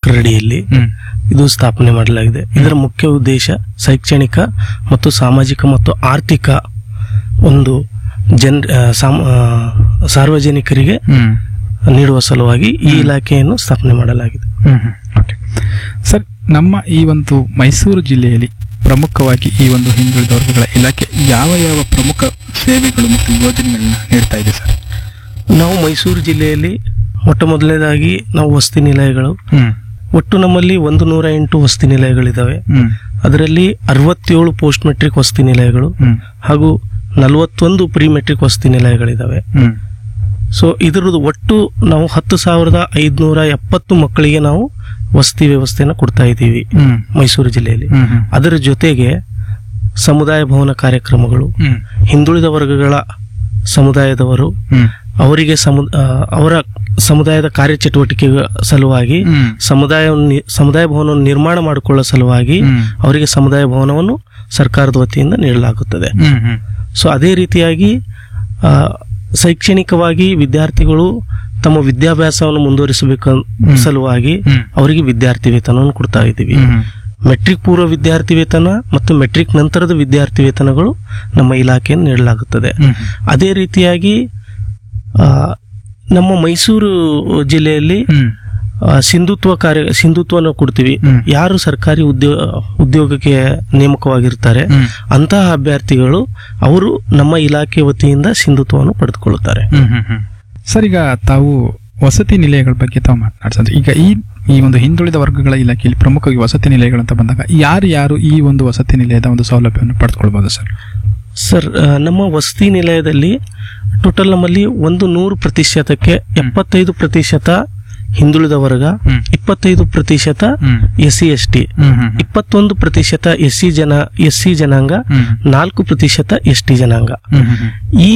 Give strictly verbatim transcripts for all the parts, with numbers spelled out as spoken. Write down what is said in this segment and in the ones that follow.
ಅಡಿಯಲ್ಲಿ ಇದು ಸ್ಥಾಪನೆ ಮಾಡಲಾಗಿದೆ. ಇದರ ಮುಖ್ಯ ಉದ್ದೇಶ ಶೈಕ್ಷಣಿಕ ಮತ್ತು ಸಾಮಾಜಿಕ ಮತ್ತು ಆರ್ಥಿಕ ಒಂದು ಜನ್ ಸಾರ್ವಜನಿಕರಿಗೆ ನೀಡುವ ಸಲುವಾಗಿ ಈ ಇಲಾಖೆಯನ್ನು ಸ್ಥಾಪನೆ ಮಾಡಲಾಗಿದೆ. ಸರ್, ನಮ್ಮ ಈ ಒಂದು ಮೈಸೂರು ಜಿಲ್ಲೆಯಲ್ಲಿ ಪ್ರಮುಖವಾಗಿ ಈ ಒಂದು ಹಿಂದುಳಿದ ವರ್ಗಗಳ ಇಲಾಖೆ ಯಾವ ಯಾವ ಪ್ರಮುಖ ಸೇವೆಗಳು ಮತ್ತು ಯೋಜನೆಗಳನ್ನ ನೀಡ್ತಾ ಇದೆ ಸರ್? ನಾವು ಮೈಸೂರು ಜಿಲ್ಲೆಯಲ್ಲಿ ಮೊಟ್ಟ ಮೊದಲನೇದಾಗಿ ನಾವು ವಸತಿ ನಿಲಯಗಳು, ಒಟ್ಟು ನಮ್ಮಲ್ಲಿ ಒಂದು ನೂರ ಎಂಟು ವಸತಿ ನಿಲಯಗಳಿದ್ದಾವೆ. ಅದರಲ್ಲಿ ಅರವತ್ತೇಳು ಪೋಸ್ಟ್ ಮೆಟ್ರಿಕ್ ವಸತಿ ನಿಲಯಗಳು ಹಾಗೂ ನಲವತ್ತೊಂದು ಪ್ರಿ ಮೆಟ್ರಿಕ್ ವಸತಿ ನಿಲಯಗಳಿದ್ದಾವೆ. ಸೊ ಇದರದ್ದು ಒಟ್ಟು ನಾವು ಹತ್ತು ಸಾವಿರದ ಐದ್ನೂರ ಎಪ್ಪತ್ತು ಮಕ್ಕಳಿಗೆ ನಾವು ವಸತಿ ವ್ಯವಸ್ಥೆಯನ್ನು ಕೊಡ್ತಾ ಇದ್ದೀವಿ ಮೈಸೂರು ಜಿಲ್ಲೆಯಲ್ಲಿ. ಅದರ ಜೊತೆಗೆ ಸಮುದಾಯ ಭವನ ಕಾರ್ಯಕ್ರಮಗಳು, ಹಿಂದುಳಿದ ವರ್ಗಗಳ ಸಮುದಾಯದವರು ಅವರಿಗೆ ಸಮು ಅವರ ಸಮುದಾಯದ ಕಾರ್ಯಚಟುವಟಿಕೆಗಳ ಸಲುವಾಗಿ ಸಮುದಾಯ ಸಮುದಾಯ ಭವನವನ್ನು ನಿರ್ಮಾಣ ಮಾಡಿಕೊಳ್ಳುವ ಸಲುವಾಗಿ ಅವರಿಗೆ ಸಮುದಾಯ ಭವನವನ್ನು ಸರ್ಕಾರದ ವತಿಯಿಂದ ನೀಡಲಾಗುತ್ತದೆ. ಸೊ ಅದೇ ರೀತಿಯಾಗಿ ಶೈಕ್ಷಣಿಕವಾಗಿ ವಿದ್ಯಾರ್ಥಿಗಳು ತಮ್ಮ ವಿದ್ಯಾಭ್ಯಾಸವನ್ನು ಮುಂದುವರಿಸಬೇಕು ಸಲುವಾಗಿ ಅವರಿಗೆ ವಿದ್ಯಾರ್ಥಿ ವೇತನವನ್ನು ಕೊಡ್ತಾ ಇದ್ದೀವಿ. ಮೆಟ್ರಿಕ್ ಪೂರ್ವ ವಿದ್ಯಾರ್ಥಿ ವೇತನ ಮತ್ತು ಮೆಟ್ರಿಕ್ ನಂತರದ ವಿದ್ಯಾರ್ಥಿ ವೇತನಗಳು ನಮ್ಮ ಇಲಾಖೆಯನ್ನು ನೀಡಲಾಗುತ್ತದೆ. ಅದೇ ರೀತಿಯಾಗಿ ನಮ್ಮ ಮೈಸೂರು ಜಿಲ್ಲೆಯಲ್ಲಿ ಸಿಂಧುತ್ವ ಕಾರ್ಯ ಸಿಂಧುತ್ವವನ್ನು ಕೊಡ್ತೀವಿ. ಯಾರು ಸರ್ಕಾರಿ ಉದ್ಯೋಗ ಉದ್ಯೋಗಕ್ಕೆ ನೇಮಕವಾಗಿರ್ತಾರೆ ಅಂತಹ ಅಭ್ಯರ್ಥಿಗಳು ಅವರು ನಮ್ಮ ಇಲಾಖೆ ವತಿಯಿಂದ ಸಿಂಧುತ್ವವನ್ನು ಪಡೆದುಕೊಳ್ಳುತ್ತಾರೆ. ಸರ್, ಈಗ ತಾವು ವಸತಿ ನಿಲಯಗಳ ಬಗ್ಗೆ ತಾವು ಮಾತನಾಡ್ತಾರೆ. ಈಗ ಈ ಈ ಒಂದು ಹಿಂದುಳಿದ ವರ್ಗಗಳ ಇಲಾಖೆಯಲ್ಲಿ ಪ್ರಮುಖವಾಗಿ ವಸತಿ ನಿಲಯಗಳಂತ ಬಂದಾಗ ಯಾರು ಯಾರು ಈ ಒಂದು ವಸತಿ ನಿಲಯದ ಒಂದು ಸೌಲಭ್ಯವನ್ನು ಪಡೆದುಕೊಳ್ಬಹುದು ಸರ್? ಸರ್, ನಮ್ಮ ವಸತಿ ನಿಲಯದಲ್ಲಿ ಟೋಟಲ್ ನಮ್ಮಲ್ಲಿ ಒಂದು ನೂರು ಪ್ರತಿಶತಕ್ಕೆ ಎಪ್ಪತ್ತೈದು ಪ್ರತಿಶತ ಹಿಂದುಳಿದ ವರ್ಗ, ಇಪ್ಪತ್ತೈದು ಪ್ರತಿಶತ ಎಸ್ ಸಿ ಎಸ್ ಟಿ, ಇಪ್ಪತ್ತೊಂದು ಪ್ರತಿಶತ ಎಸ್ ಸಿ ಜನ ಎಸ್ ಸಿ ಜನಾಂಗ, ನಾಲ್ಕು ಪ್ರತಿಶತ ಎಸ್ ಟಿ ಜನಾಂಗ. ಈ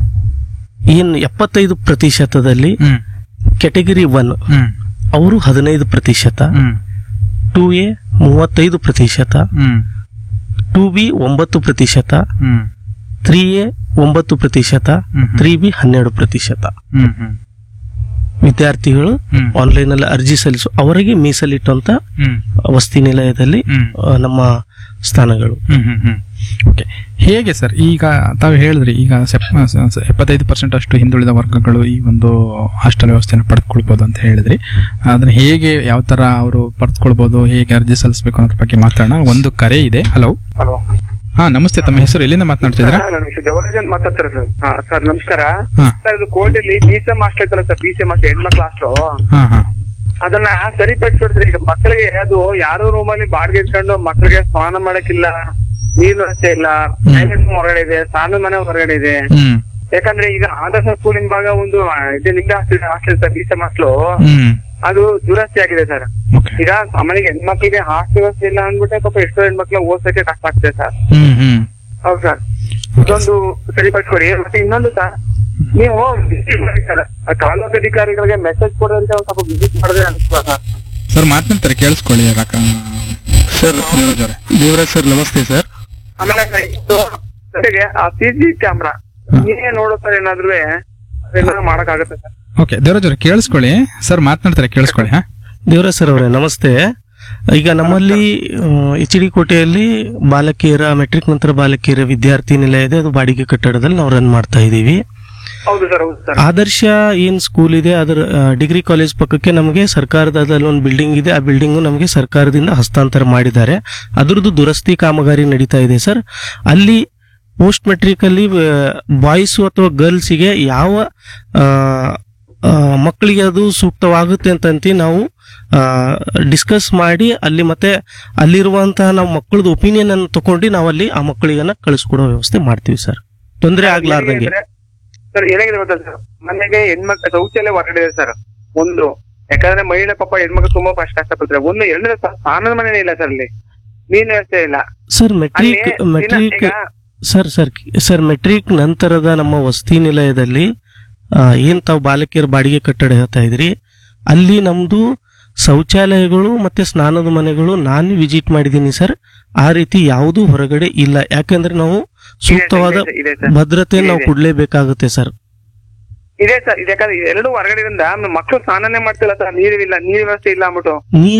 ಏನ್ ಎಪ್ಪತ್ತೈದು ಪ್ರತಿಶತದಲ್ಲಿ ಕೆಟಗರಿ ಒನ್ ಅವರು ಹದಿನೈದು ಪ್ರತಿಶತ, ಟೂ ಎ ಮೂವತ್ತೈದು ಪ್ರತಿಶತ, ಟೂ ಬಿ ಒಂಬತ್ತು ಪ್ರತಿಶತ, ತ್ರೀ ಎ ಒಂಬತ್ತು ಪ್ರತಿಶತ, ತ್ರೀ ಬಿ ಹನ್ನೆರಡು ಪ್ರತಿಶತ ವಿದ್ಯಾರ್ಥಿಗಳು ಆನ್ಲೈನ್ ಅಲ್ಲಿ ಅರ್ಜಿ ಸಲ್ಲಿಸು ಅವರಿಗೆ ಮೀಸಲಿಟ್ಟಂತ ವಸತಿ ನಿಲಯದಲ್ಲಿ ನಮ್ಮ ಸ್ಥಾನಗಳು. ಹೇಗೆ ಸರ್, ಈಗ ತಾವು ಹೇಳಿದ್ರಿ ಈಗ ಎಪ್ಪತ್ತೈದು ಪರ್ಸೆಂಟ್ ಅಷ್ಟು ಹಿಂದುಳಿದ ವರ್ಗಗಳು ಈ ಒಂದು ಹಾಸ್ಟೆಲ್ ವ್ಯವಸ್ಥೆಯನ್ನು ಪಡೆದುಕೊಳ್ಬಹುದು ಅಂತ ಹೇಳಿದ್ರಿ. ಅದನ್ನ ಹೇಗೆ ಯಾವ ತರ ಅವರು ಪಡೆದುಕೊಳ್ಬಹುದು, ಹೇಗೆ ಅರ್ಜಿ ಸಲ್ಲಿಸಬೇಕು ಅನ್ನೋದ್ರ ಬಗ್ಗೆ ಮಾತಾಡೋಣ. ಒಂದು ಕರೆ ಇದೆ. ಹಲೋ ಹಲೋ ಹಾ, ನಮಸ್ತೆ. ತಮ್ಮ ಹೆಸರು, ಎಲ್ಲಿಂದ ಮಾತನಾಡ್ತಿದ್ದೀರಾ? ಜವರಾಜ್ ಅಂತ ಮಾತಾಡ್ತಾರೆ ಸರ್. ಹಾ ಸರ್, ನಮಸ್ಕಾರ ಸರ್. ಇದು ಕೋರ್ಟಲ್ಲಿ ಬಿ ಸಿ ಎಂ ಹಾಸ್ಟೆಲ್ ಐತಲ್ಲ sir, B C M hostel ಹೆಣ್ಮಕ್ಳು ಹಾಸ್ಟೆಲ್, ಅದನ್ನ ಸರಿಪಡಿಸ್ಬಿಡ್ತೀರಿ. ಈಗ ಮಕ್ಕಳಿಗೆ ಅದು ಯಾರೋ ರೂಮಲ್ಲಿ ಬಾಡಿಗೆ ಇಟ್ಕೊಂಡು ಮಕ್ಕಳಿಗೆ ಸ್ನಾನ ಮಾಡಕ್ಕಿಲ್ಲ, ನೀರು ವ್ಯವಸ್ಥೆ ಇಲ್ಲ, ಹೊರಗಡೆ ಇದೆ, ಸ್ನಾನದ ಮನೆ ಹೊರಗಡೆ ಇದೆ. ಯಾಕಂದ್ರೆ ಈಗ ಆದರ್ಶ ಸ್ಕೂಲಿನ ಭಾಗ ಒಂದು ಇದು ನಿಮ್ದೆ hostel hostel sir, B C M hostel ಅದು ದುರಸ್ತಿ ಆಗಿದೆ ಸರ್. ಈಗ ಸಾಮಾನ್ಯ ಹೆಣ್ಮಕ್ಳಿಗೆ ಹಾಸ್ಟೆಲ್ ವ್ಯವಸ್ಥೆ ಇಲ್ಲ ಅಂದ್ಬಿಟ್ಟೆ ಪಾಪ ಎಷ್ಟೋ ಹೆಣ್ಮಕ್ಳು ಓದ್ಸಕ್ಕೆ ಕಷ್ಟ ಆಗ್ತದೆ ಸರ್. ಹೌದು ಸರ್, ಇದೊಂದು ಸರಿಪಡಿಸ್ಕೊಡಿ. ಮತ್ತೆ ಇನ್ನೊಂದು ಸರ್, ನೀವು ಸರ್ ತಾಲೂಕು ಅಧಿಕಾರಿಗಳಿಗೆ ಮೆಸೇಜ್ ಕೊಡೋದಕ್ಕೆ ಒಂದು ಸ್ವಲ್ಪ ವಿಸಿಟ್ ಮಾಡಿದ್ರೆ ಅನಿಸ್ತಾ ಸರ್? ಸರ್ ಮಾತನಾಡ್ತಾರೆ, ಕೇಳಿಸ್ಕೊಳ್ಳಿ. ಸರ್ ದೇವರಾಜ್ ಸರ್, ನಮಸ್ತೆ ಸರ್. ಆಮೇಲೆ ಜೊತೆಗೆ ಆ ಸಿ ಸಿ ಕ್ಯಾಮ್ರಾ ನೀವೇ ನೋಡೋ ಸರ್, ಏನಾದ್ರು ಏನಾದ್ರು ಮಾಡಕ್ ಆಗುತ್ತೆ ಸರ್? ಓಕೆ ದೇವರಾಜ್ ಅವ್ರೆ, ಕೇಳಿಸ್ಕೊಳ್ಳಿ. ಸರ್ ಮಾತನಾಡ್ತಾರೆ, ಕೇಳಿಸ್ಕೊಳ್ಳಿ. ಹಾ ದೇವರಾಜ್ ಸರ್ ಅವರೇ ನಮಸ್ತೆ. ಈಗ ನಮ್ಮಲ್ಲಿ ಎಚ್ ಡಿ ಕೋಟೆಯಲ್ಲಿ ಬಾಲಕಿಯರ ಮೆಟ್ರಿಕ್ ನಂತರ ಬಾಲಕಿಯರ ವಿದ್ಯಾರ್ಥಿ ನಿಲಯ ಇದೆ. ಅದು ಬಾಡಿಗೆ ಕಟ್ಟಡದಲ್ಲಿ ನಾವು ರನ್ ಮಾಡ್ತಾ ಇದ್ದೀವಿ. ಹೌದು ಸರ್, ಹೌದು ಸರ್. ಆದರ್ಶ ಏನ್ ಸ್ಕೂಲ್ ಇದೆ ಅದರ ಡಿಗ್ರಿ ಕಾಲೇಜ್ ಪಕ್ಕಕ್ಕೆ ನಮಗೆ ಸರ್ಕಾರದ ಒಂದು ಬಿಲ್ಡಿಂಗ್ ಇದೆ. ಆ ಬಿಲ್ಡಿಂಗ್ ನಮಗೆ ಸರ್ಕಾರದಿಂದ ಹಸ್ತಾಂತರ ಮಾಡಿದ್ದಾರೆ. ಅದರದ್ದು ದುರಸ್ತಿ ಕಾಮಗಾರಿ ನಡೀತಾ ಇದೆ ಸರ್. ಅಲ್ಲಿ ಪೋಸ್ಟ್ ಮೆಟ್ರಿಕ್ ಅಲ್ಲಿ ಬಾಯ್ಸ್ ಅಥವಾ ಗರ್ಲ್ಸ್ಗೆ ಯಾವ ಮಕ್ಕಳಿಗೆ ಅದು ಸೂಕ್ತವಾಗುತ್ತೆ ಅಂತಂತ ನಾವು ಡಿಸ್ಕಸ್ ಮಾಡಿ ಅಲ್ಲಿ ಮತ್ತೆ ಅಲ್ಲಿರುವಂತಹ ನಾವು ಮಕ್ಕಳದ ಒಪಿನಿಯನ್ ಅನ್ನು ತಗೊಂಡು ನಾವಲ್ಲಿ ಆ ಮಕ್ಕಳಿಗನ್ನ ಕಳಿಸ್ಕೊಡೋ ವ್ಯವಸ್ಥೆ ಮಾಡ್ತೀವಿ ಸರ್, ತೊಂದರೆ ಆಗ್ಲಾರ್ದಂಗೆ. ಸರ್ ಏನಾಗಿದೆ ಗೊತ್ತಾ ಸರ್, ಮನೆಗೆ ಹೆಣ್ಮಕ್ಳು ಶೌಚಾಲಯ ಹೊರಗಡೆ ಇದೆ ಸರ್ ಒಂದು. ಯಾಕಂದ್ರೆ ಮಹಿಳೆ ಪಾಪ ಹೆಣ್ಮಕ್ಳು ತುಂಬಾ ಕಷ್ಟ ಕಷ್ಟಪಡ್ತಾರೆ. ಒಂದು ಎರಡನೇ ಸ್ನಾನದ ಮನೆ ಇಲ್ಲ ಸರ್, ಅಲ್ಲಿ ನೀನ್ ವ್ಯವಸ್ಥೆ ಇಲ್ಲ sir. Metric metric sir sir sir metric ನಂತರದ ನಮ್ಮ ವಸತಿ ನಿಲಯದಲ್ಲಿ ಏನ್ ತಾವು ಬಾಲಕಿಯರ ಬಾಡಿಗೆ ಕಟ್ಟಡ ಹೇಳ್ತಾ ಇದ್ರಿ, ಅಲ್ಲಿ ನಮ್ದು ಶೌಚಾಲಯಗಳು ಮತ್ತೆ ಸ್ನಾನದ ಮನೆಗಳು ನಾನು ವಿಸಿಟ್ ಮಾಡಿದ್ದೀನಿ ಸರ್. ಆ ರೀತಿ ಯಾವುದೂ ಹೊರಗಡೆ ಇಲ್ಲ. ಯಾಕಂದ್ರೆ ನಾವು ಸೂಕ್ತವಾದ ಭದ್ರತೆಯನ್ನು ನಾವು ಕೊಡ್ಲೇಬೇಕಾಗುತ್ತೆ ಸರ್. ಇದೆ ಸರ್, ಯಾಕಂದ್ರೆ ಎರಡು ಹೊರಗಡೆಯಿಂದ ಮಕ್ಕಳು ಸ್ನಾನನೇ ಮಾಡ್ತಿಲ್ಲ ಸರ್, ನೀರಿಲ್ಲ, ನೀರ್ ವ್ಯವಸ್ಥೆ ಇಲ್ಲ ಅಂದ್ಬಿಟ್ಟು.